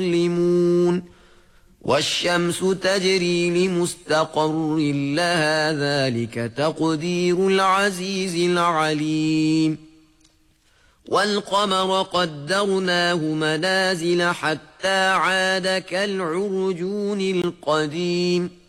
يظلمون والشمس تجري لمستقر لها ذلك تقدير العزيز العليم والقمر قدرناه منازل حتى عاد كالعرجون القديم